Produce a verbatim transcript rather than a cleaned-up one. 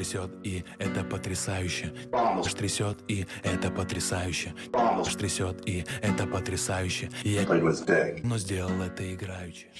трясет, и это потрясающе. Аж трясет, и это потрясающе. Аж трясет, и это потрясающе. И я, но сделал это играючи.